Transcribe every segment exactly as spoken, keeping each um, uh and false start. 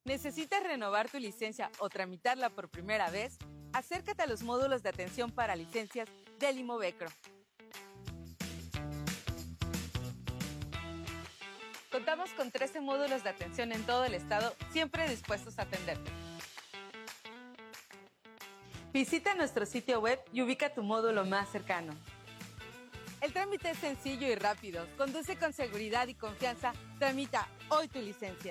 ¿Necesitas renovar tu licencia o tramitarla por primera vez? Acércate a los módulos de atención para licencias del Imovecro. Contamos con trece módulos de atención en todo el estado, siempre dispuestos a atenderte. Visita nuestro sitio web y ubica tu módulo más cercano. El trámite es sencillo y rápido. Conduce con seguridad y confianza. Tramita hoy tu licencia.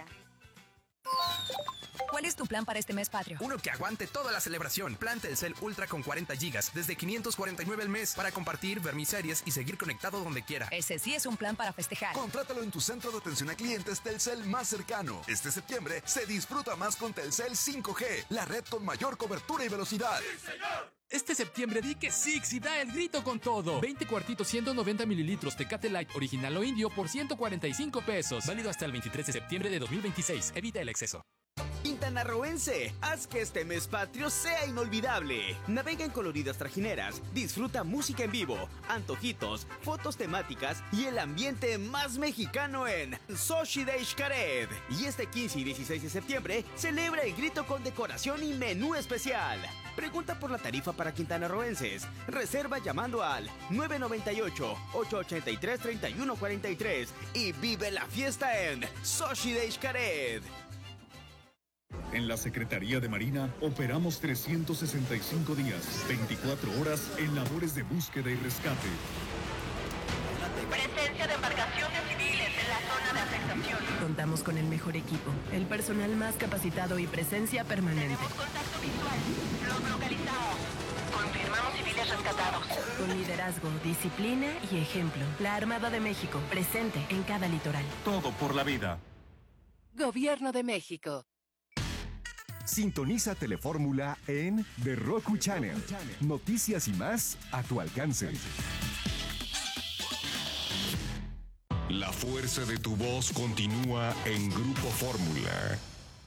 ¿Cuál es tu plan para este mes patrio? Uno que aguante toda la celebración. Plan Telcel Ultra con cuarenta gigas desde quinientos cuarenta y nueve al mes para compartir, ver mis series y seguir conectado donde quiera. Ese sí es un plan para festejar. Contrátalo en tu centro de atención a clientes Telcel más cercano. Este septiembre se disfruta más con Telcel cinco G, la red con mayor cobertura y velocidad. ¡Sí, señor! Este septiembre di que Six y da el grito con todo. veinte cuartitos ciento noventa mililitros Tecate Light original o indio por ciento cuarenta y cinco pesos. Válido hasta el veintitrés de septiembre de dos mil veintiséis. Evita el exceso. Quintanarroense, haz que este mes patrio sea inolvidable. Navega en coloridas trajineras, disfruta música en vivo, antojitos, fotos temáticas y el ambiente más mexicano en Xochitl de Xcaret. Y este quince y dieciséis de septiembre, celebra el grito con decoración y menú especial. Pregunta por la tarifa para quintanarroenses. Reserva llamando al nueve nueve ocho, ocho ocho tres, tres uno cuatro tres y vive la fiesta en Xochitl de Xcaret. En la Secretaría de Marina operamos trescientos sesenta y cinco días, veinticuatro horas en labores de búsqueda y rescate. Presencia de embarcaciones civiles en la zona de afectación. Contamos con el mejor equipo, el personal más capacitado y presencia permanente. Tenemos contacto visual. Los localizamos. Confirmamos civiles rescatados. Con liderazgo, disciplina y ejemplo. La Armada de México, presente en cada litoral. Todo por la vida. Gobierno de México. Sintoniza Telefórmula en The Roku Channel. Noticias y más a tu alcance. La fuerza de tu voz continúa en Grupo Fórmula.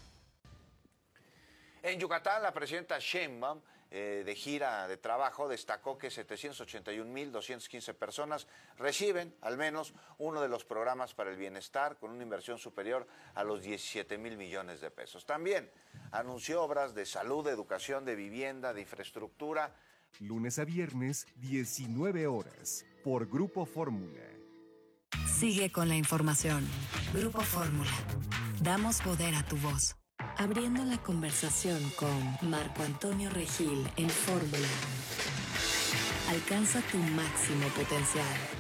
En Yucatán, la presidenta Sheinbaum, eh, de gira de trabajo, destacó que setecientos ochenta y un mil doscientas quince personas reciben al menos uno de los programas para el bienestar con una inversión superior a los diecisiete mil millones de pesos. También anunció obras de salud, de educación, de vivienda, de infraestructura. Lunes a viernes, diecinueve horas, por Grupo Fórmula. Sigue con la información. Grupo Fórmula. Damos poder a tu voz. Abriendo la conversación con Marco Antonio Regil en Fórmula. Alcanza tu máximo potencial.